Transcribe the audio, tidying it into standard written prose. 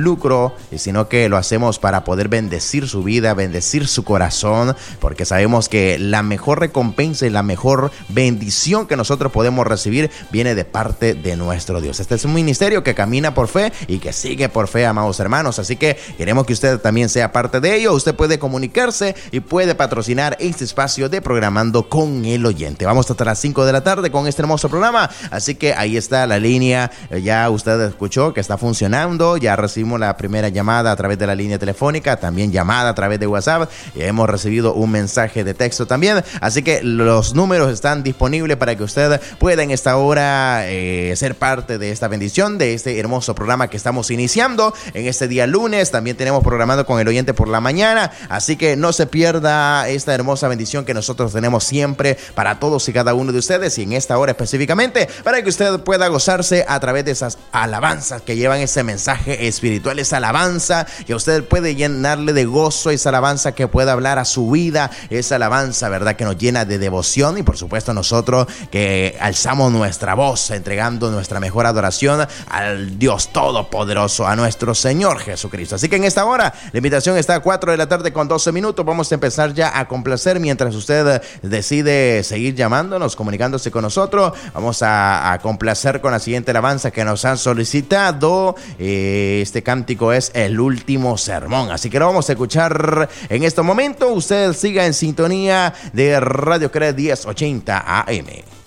lucro, sino que lo hacemos para poder bendecir su vida, bendecir su corazón, porque sabemos que la mejor recompensa y la mejor bendición que nosotros podemos recibir viene de parte de nuestro Dios. Este es un ministerio que camina por fe y que sigue por fe, amados hermanos, así que queremos que usted también sea parte de ello. Usted puede comunicarse y puede patrocinar este espacio de Programando con el Oyente. Vamos hasta las 5 de la tarde con este hermoso programa, así que ahí está la línea, ya usted escuchó que está funcionando, ya recibimos la primera llamada a través de la línea telefónica, también llamada a través de WhatsApp, y hemos recibido un mensaje de texto también, así que los números están disponibles para que usted pueda en esta hora ser parte de esta bendición, de este hermoso programa que estamos iniciando en este día lunes. También tenemos Programando con el Oyente por la mañana, así que no se pierda esta hermosa bendición que nosotros tenemos siempre para todos y cada uno de ustedes, y en esta hora específicamente para que usted pueda gozarse a través de esas alabanzas que llevan ese mensaje espiritual, esa alabanza que usted puede llenarle de gozo, esa alabanza que pueda hablar a su vida, esa alabanza, verdad, que nos llena de devoción, y por supuesto nosotros que alzamos nuestra voz entregando nuestra mejor adoración al Dios Todopoderoso, a nuestro Señor Jesucristo. Así que en esta hora la invitación está a 4 de la tarde con 12 minutos. Vamos a empezar ya a complacer mientras usted decide seguir llamándonos, comunicándose con nosotros. Vamos a complacer con la siguiente alabanza que nos han solicitado. Este cántico es El Último Sermón, así que lo vamos a escuchar en este momento. Usted siga en sintonía de Radio Cred 1080 AM.